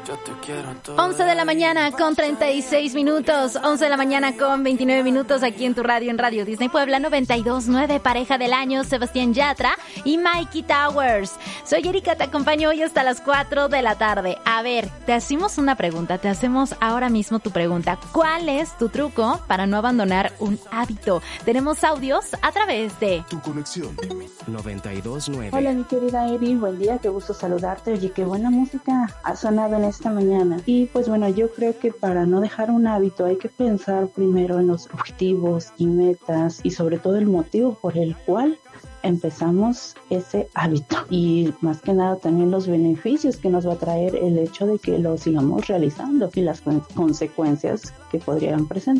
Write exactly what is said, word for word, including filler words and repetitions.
once de la mañana con treinta y seis minutos, once de la mañana con veintinueve minutos aquí en tu radio, en Radio Disney Puebla noventa y dos punto nueve, pareja del año, Sebastián Yatra y Mikey Towers. Soy Erika, te acompaño hoy hasta las cuatro de la tarde. A ver, te hacemos una pregunta, te hacemos ahora mismo tu pregunta. ¿Cuál es tu truco para no abandonar un hábito? Tenemos audios a través de Tu Conexión noventa y dos punto nueve. Hola mi querida Eri, buen día, qué gusto saludarte. Oye, qué buena música ha sonado en esta mañana. Y pues bueno, yo creo que para no dejar un hábito hay que pensar primero en los objetivos y metas y sobre todo el motivo por el cual empezamos ese hábito, y más que nada también los beneficios que nos va a traer el hecho de que lo sigamos realizando y las consecuencias que podrían presentar.